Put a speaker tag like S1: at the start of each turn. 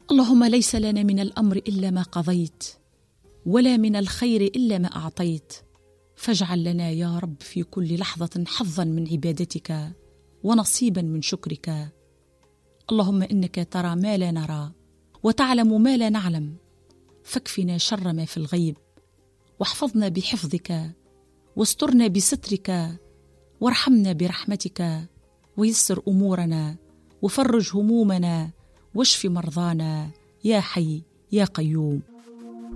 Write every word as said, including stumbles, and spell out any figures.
S1: اللهم ليس لنا من الأمر إلا ما قضيت، ولا من الخير إلا ما أعطيت، فاجعل لنا يا رب في كل لحظة حظا من عبادتك ونصيبا من شكرك. اللهم إنك ترى ما لا نرى وتعلم ما لا نعلم، فاكفنا شر ما في الغيب، واحفظنا بحفظك، واسترنا بسترك، وارحمنا برحمتك، ويسر أمورنا، وفرج همومنا، واشف مرضانا، يا حي يا قيوم.